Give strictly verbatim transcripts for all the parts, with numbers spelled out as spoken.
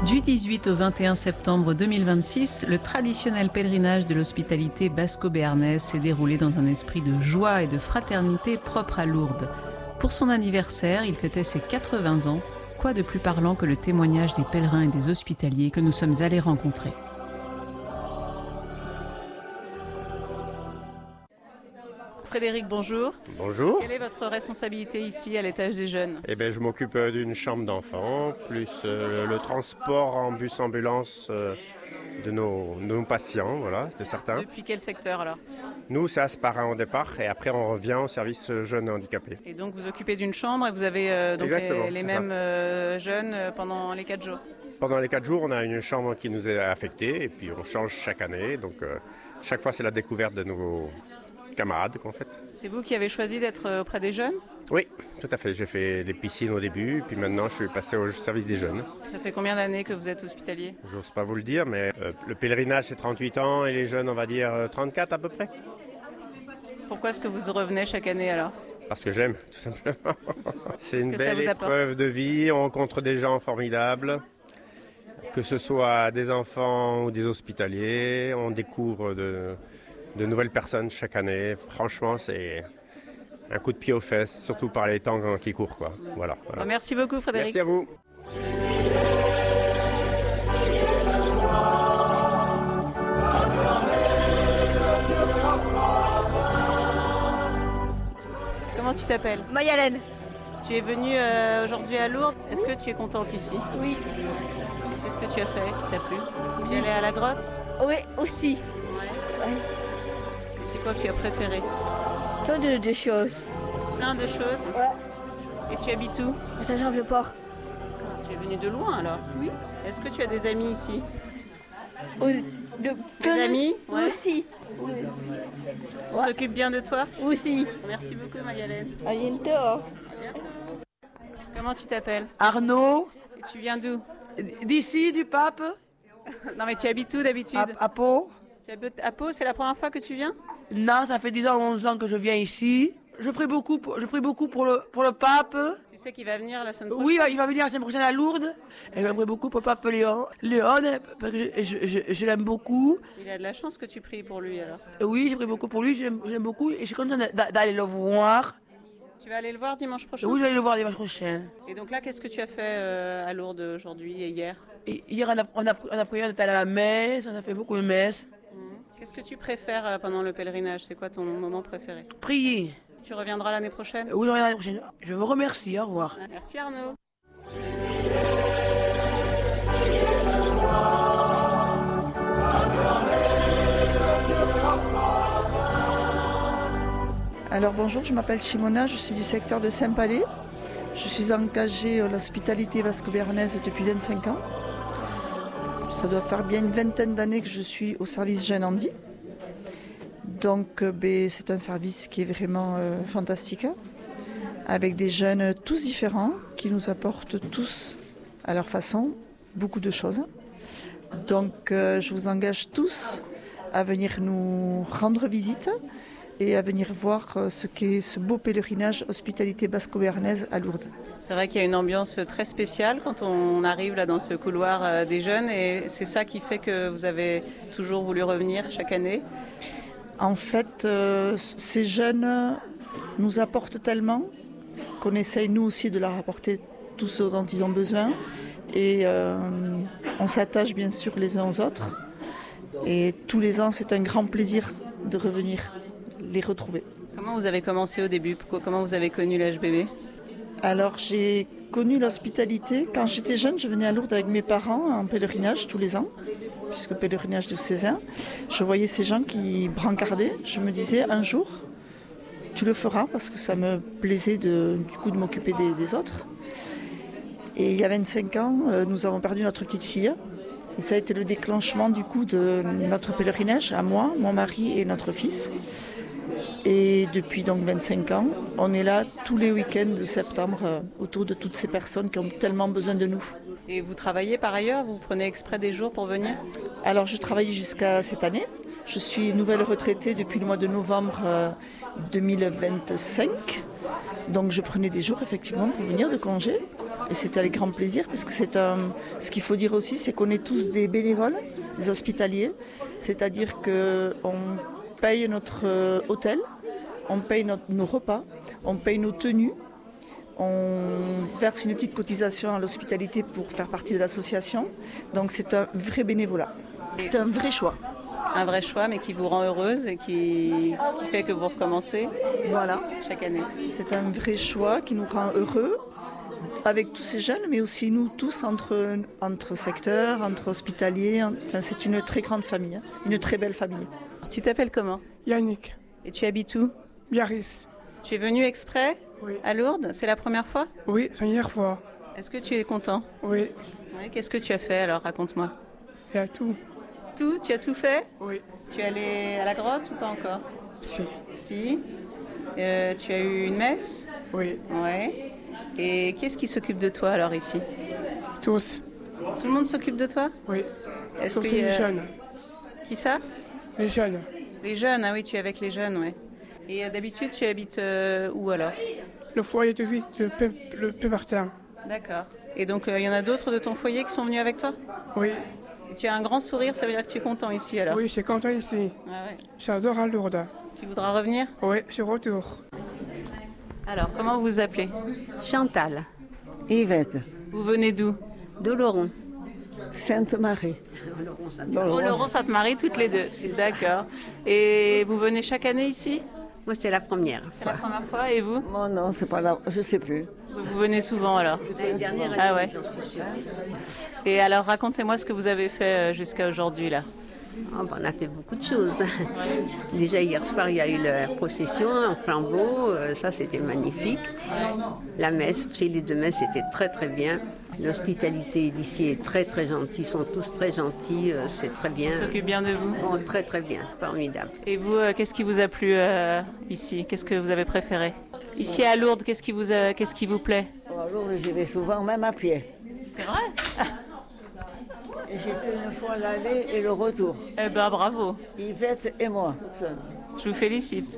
Du dix-huit au vingt et un septembre deux mille vingt-six, le traditionnel pèlerinage de l'hospitalité basco-béarnaise s'est déroulé dans un esprit de joie et de fraternité propre à Lourdes. Pour son anniversaire, il fêtait ses quatre-vingts ans. Quoi de plus parlant que le témoignage des pèlerins et des hospitaliers que nous sommes allés rencontrer. Frédéric, bonjour. Bonjour. Quelle est votre responsabilité ici à l'étage des jeunes ? Eh bien, je m'occupe d'une chambre d'enfants, plus euh, le transport en bus-ambulance euh, de nos, nos patients, voilà, de certains. Depuis quel secteur alors ? Nous, c'est Asparin au départ, et après on revient au service jeunes handicapés. Et donc vous occupez d'une chambre et vous avez euh, donc Exactement, les, les c'est mêmes euh, jeunes euh, pendant les quatre jours ? Pendant les quatre jours, on a une chambre qui nous est affectée, et puis on change chaque année. Donc euh, chaque fois, c'est la découverte de nouveaux camarades qu'on fait. C'est vous qui avez choisi d'être auprès des jeunes ? Oui, tout à fait. J'ai fait les piscines au début, puis maintenant je suis passé au service des jeunes. Ça fait combien d'années que vous êtes hospitalier ? J'ose pas vous le dire, mais euh, le pèlerinage c'est trente-huit ans et les jeunes on va dire trente-quatre à peu près. Pourquoi est-ce que vous revenez chaque année alors ? Parce que j'aime, tout simplement. C'est une que ça belle vous apporte ? épreuve de vie, on rencontre des gens formidables, que ce soit des enfants ou des hospitaliers, on découvre de, de nouvelles personnes chaque année. Franchement, c'est un coup de pied aux fesses, surtout par les temps qui courent, quoi. Voilà, voilà. Merci beaucoup Frédéric. Merci à vous. Comment tu t'appelles ? Mayalène. Tu es venue euh, aujourd'hui à Lourdes. Est-ce que tu es contente ici ? Oui. Qu'est-ce que tu as fait qui t'a plu ? Tu es allée à la grotte ? Oui, aussi. Ouais. Oui. Et c'est quoi que tu as préféré ? Plein de, de choses. Plein de choses. Ouais. Et tu habites où ? À Saint-Jean-Pied-Port. Tu es venue de loin alors ? Oui. Est-ce que tu as des amis ici ? Oui. De, plein de- amis ? Ouais. Aussi. Oui. On s'occupe bien de toi ? Aussi. Merci beaucoup Marie-Hélène. À bientôt. À bientôt. Comment tu t'appelles ? Arnaud, Et tu viens d'où ? d'ici, du Pape, Non mais tu habites où d'habitude ? à, à Pau. Tu habites à Pau, c'est la première fois que tu viens ? Non, ça fait dix ans, onze ans que je viens ici. Je prie beaucoup, pour, je prie beaucoup pour, le, pour le Pape. Tu sais qu'il va venir la semaine prochaine ? Oui, il va venir la semaine prochaine à Lourdes. Et je prie beaucoup pour le Pape Léon, Léon parce que je, je, je, je l'aime beaucoup. Il a de la chance que tu pries pour lui alors. Et oui, je prie beaucoup pour lui, je l'aime je l'aime beaucoup. Et je suis contente d'a- d'aller le voir. Tu vas aller le voir dimanche prochain ? Oui, je vais aller le voir dimanche prochain. Et donc là, qu'est-ce que tu as fait euh, à Lourdes aujourd'hui et hier ? Et hier, on a, on a, on a prié, on est allé à la messe, on a fait beaucoup de messes. Mhm. Qu'est-ce que tu préfères euh, pendant le pèlerinage ? C'est quoi ton moment préféré ? Prier. Tu reviendras l'année prochaine ? Oui, je reviens l'année prochaine. Je vous remercie, au revoir. Merci Arnaud. Alors bonjour, je m'appelle Chimona, je suis du secteur de Saint-Palais. Je suis engagée à l'hospitalité basco-béarnaise depuis vingt-cinq ans. Ça doit faire bien une vingtaine d'années que je suis au service Jeune Handi. Donc euh, ben, c'est un service qui est vraiment euh, fantastique, avec des jeunes tous différents, qui nous apportent tous à leur façon beaucoup de choses. Donc euh, je vous engage tous à venir nous rendre visite et à venir voir euh, ce qu'est ce beau pèlerinage hospitalité basco-béarnaise à Lourdes. C'est vrai qu'il y a une ambiance très spéciale quand on arrive là dans ce couloir euh, des jeunes et c'est ça qui fait que vous avez toujours voulu revenir chaque année. En fait, euh, ces jeunes nous apportent tellement qu'on essaye nous aussi de leur apporter tout ce dont ils ont besoin. Et euh, on s'attache bien sûr les uns aux autres. Et tous les ans, c'est un grand plaisir de revenir les retrouver. Comment vous avez commencé au début ? Pourquoi- Comment vous avez connu l'H B B ? Alors j'ai connu l'hospitalité. Quand j'étais jeune, je venais à Lourdes avec mes parents en pèlerinage tous les ans, puisque pèlerinage de Césaire. Je voyais ces gens qui brancardaient. Je me disais un jour, tu le feras, parce que ça me plaisait de, du coup de m'occuper des, des autres. Et il y a vingt-cinq ans, euh, nous avons perdu notre petite fille. Et ça a été le déclenchement du coup de notre pèlerinage, à moi, mon mari et notre fils. Et depuis donc vingt-cinq ans, on est là tous les week-ends de septembre euh, autour de toutes ces personnes qui ont tellement besoin de nous. Et vous travaillez par ailleurs ? Vous prenez exprès des jours pour venir ? Alors je travaillais jusqu'à cette année. Je suis nouvelle retraitée depuis le mois de novembre euh, deux mille vingt-cinq. Donc je prenais des jours effectivement pour venir de congé. Et c'est avec grand plaisir, parce que c'est un... ce qu'il faut dire aussi, c'est qu'on est tous des bénévoles, des hospitaliers. C'est-à-dire qu'on paye notre euh, hôtel, on paye notre, nos repas, on paye nos tenues, on verse une petite cotisation à l'hospitalité pour faire partie de l'association. Donc c'est un vrai bénévolat. C'est un vrai choix. Un vrai choix, mais qui vous rend heureuse et qui, qui fait que vous recommencez Voilà. chaque année. C'est un vrai choix qui nous rend heureux, avec tous ces jeunes, mais aussi nous tous entre, entre secteurs, entre hospitaliers. Enfin, c'est une très grande famille, hein, une très belle famille. Tu t'appelles comment? Yannick, Et tu habites où? Biarritz. Tu es venu exprès Oui. à Lourdes? C'est la première fois? Oui, c'est la première fois. Est-ce que tu es content? Oui, Oui. Qu'est-ce que tu as fait alors? Raconte-moi. il y a tout. Tout? Tu as tout fait? Oui, Tu es allé à la grotte ou pas encore? si. Si. Euh, tu as eu une messe? Oui, Ouais. Et qui est-ce qui s'occupe de toi alors ici? tous. Tout le monde s'occupe de toi? Oui, Est-ce tous que les jeunes. Qui ça? Les jeunes. Les jeunes, ah oui, tu es avec les jeunes, ouais. Et euh, d'habitude, tu habites euh, où alors? Le foyer de vie de P- le P. Martin. D'accord. Et donc, il y en a d'autres de ton foyer qui sont venus avec toi? Oui, Et tu as un grand sourire, ça veut dire que tu es content ici alors? oui, je suis content ici. Ah ouais. J'adore à Lourdes. Tu voudras revenir? Oui, je retour. Alors, comment vous vous appelez? Chantal, Yvette, Vous venez d'où? Doloron. Sainte-Marie. Oh, Laurent Sainte-Marie, toutes les deux. D'accord. Et vous venez chaque année ici? Moi, c'est la première C'est la fois. première fois. Et vous? Oh non, c'est pas là, je sais plus. Vous venez souvent alors? L'année dernière, Ah ouais. j'en suis sûre. Et alors, racontez-moi ce que vous avez fait euh, jusqu'à aujourd'hui là. Oh, ben, on a fait beaucoup de choses. Déjà, hier soir, il y a eu la procession en flambeau. euh, Ça, c'était magnifique. La messe, aussi, les deux messes, c'était très, très bien. L'hospitalité d'ici est très, très gentille. Ils sont tous très gentils. euh, C'est très bien. On s'occupe bien de vous. Oh, très, très bien. Formidable. Et vous, euh, qu'est-ce qui vous a plu euh, ici? Qu'est-ce que vous avez préféré? Ici à Lourdes, qu'est-ce qui vous, a- qu'est-ce qui vous plaît? Alors, j'y vais souvent, même à pied. C'est vrai? Et j'ai fait une fois l'aller et le retour. Eh ben bravo, Yvette et moi, toute seule. je vous félicite.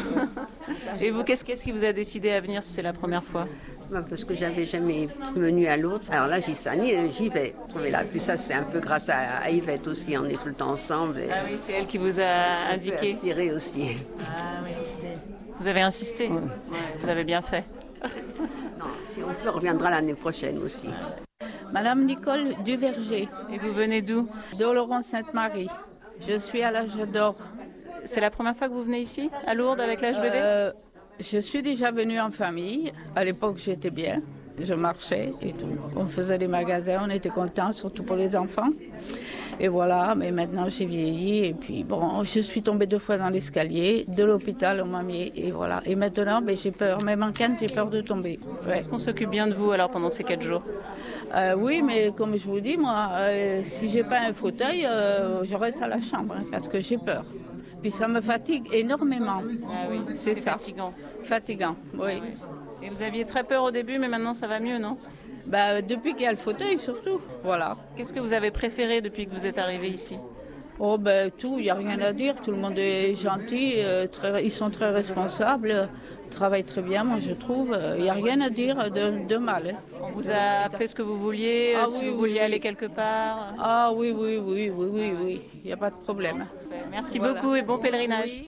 Et vous, qu'est-ce, qu'est-ce qui vous a décidé à venir si c'est la première fois? Ben, parce que j'avais jamais venu à l'autre. Alors là, j'y sais, j'y vais. Et là, puis ça, c'est un peu grâce à, à Yvette aussi. On est tout le temps ensemble. Et Ah oui, c'est elle qui vous a un peu indiqué. inspiré aussi. Ah oui. Vous avez insisté? Ouais, vous avez bien fait. Non, si on peut, on reviendra l'année prochaine aussi. Madame Nicole Duverger, Et vous venez d'où? d'Oloron Sainte-Marie. Je suis à l'âge d'or. C'est la première fois que vous venez ici, à Lourdes, avec l'H B B? Euh, je suis déjà venue en famille. À l'époque, j'étais bien. Je marchais et tout. On faisait des magasins, on était contents, surtout pour les enfants. Et voilà, mais maintenant j'ai vieilli et puis bon, je suis tombée deux fois dans l'escalier, de l'hôpital on m'a mis et voilà. Et maintenant, ben, j'ai peur, même en canne, j'ai peur de tomber. Ouais. Est-ce qu'on s'occupe bien de vous alors pendant ces quatre jours? Euh, oui, mais comme je vous dis, moi, euh, si j'ai pas un fauteuil, euh, je reste à la chambre hein, parce que j'ai peur. Puis ça me fatigue énormément. Ah oui, C'est c'est ça. fatigant. Fatigant, oui. Et vous aviez très peur au début, mais maintenant ça va mieux, non? Bah, depuis qu'il y a le fauteuil, surtout. Voilà. Qu'est-ce que vous avez préféré depuis que vous êtes arrivé ici? Oh, ben tout, il n'y a rien à dire. Tout le monde est gentil, euh, très- ils sont très responsables, euh, travaillent très bien, moi je trouve. Il n'y a rien à dire de, de mal. hein. On vous a fait ce que vous vouliez, Ah si oui, vous oui, vouliez oui. aller quelque part? Ah oui, oui, oui, oui, oui, oui. Il n'y a pas de problème. Merci Voilà. beaucoup et bon pèlerinage. Oui.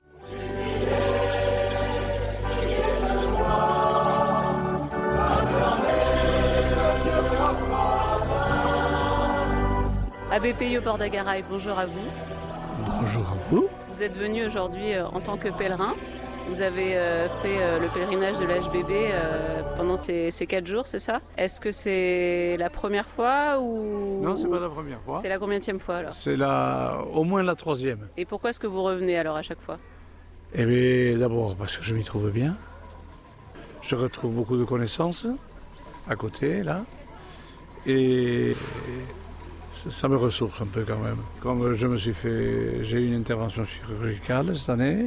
Abbé Peyo Bordagaray, bonjour à vous. Bonjour à vous. Vous êtes venu aujourd'hui euh, en tant que pèlerin. Vous avez euh, fait euh, le pèlerinage de l'H B B euh, pendant ces, ces quatre jours, c'est ça? Est-ce que c'est la première fois ou... Non, c'est pas la première fois. C'est la combienième fois alors? C'est la, au moins la troisième. Et pourquoi est-ce que vous revenez alors à chaque fois? Eh bien, d'abord parce que je m'y trouve bien. Je retrouve beaucoup de connaissances à côté, là. Et ça, ça me ressource un peu quand même. Comme je me suis fait, j'ai eu une intervention chirurgicale cette année,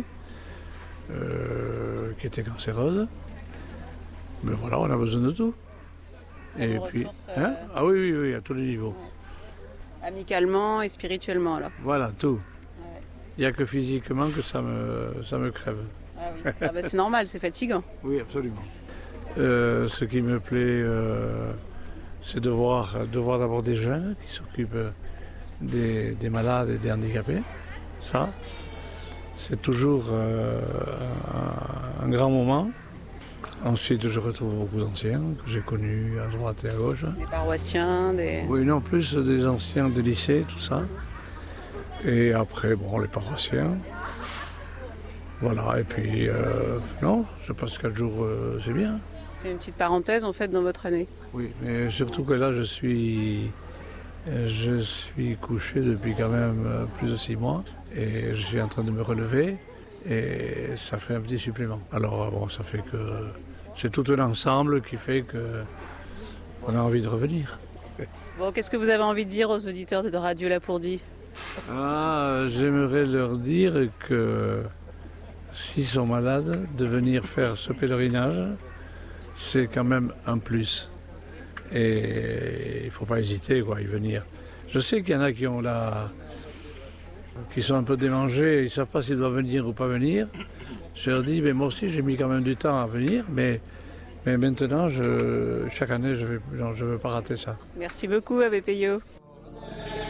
euh, qui était cancéreuse. Mais voilà, on a besoin de tout. Ça Et vous puis, ressource, hein euh, ah oui, oui, oui, à tous les niveaux. Amicalement et spirituellement alors? Voilà, tout. Ouais. Il n'y a que physiquement que ça me, ça me crève. Ah oui. Ah bah, c'est normal, c'est fatigant. Oui, absolument. Euh, ce qui me plaît euh, c'est de voir, de voir d'abord des jeunes qui s'occupent des, des malades et des handicapés. Ça, c'est toujours euh, un, un grand moment. Ensuite, je retrouve beaucoup d'anciens que j'ai connus à droite et à gauche. Des paroissiens, des... Oui, non, plus des anciens de lycée, tout ça. Et après, bon, les paroissiens. Voilà, et puis, euh, non, je passe quatre jours, euh, c'est bien. C'est une petite parenthèse, en fait, dans votre année. Oui, mais surtout que là, je suis, je suis couché depuis quand même plus de six mois. Et je suis en train de me relever. Et ça fait un petit supplément. Alors, bon, ça fait que c'est tout un ensemble qui fait qu'on a envie de revenir. Bon, qu'est-ce que vous avez envie de dire aux auditeurs de Radio Lapourdie? Ah, j'aimerais leur dire que s'ils sont malades, de venir faire ce pèlerinage, c'est quand même un plus. Et il ne faut pas hésiter quoi, à y venir. Je sais qu'il y en a qui ont la... qui sont un peu démangés, ils ne savent pas s'ils doivent venir ou pas venir. Je leur dis, mais moi aussi j'ai mis quand même du temps à venir, mais, mais maintenant, je, chaque année, je ne veux pas rater ça. Merci beaucoup, Abbé Peyo.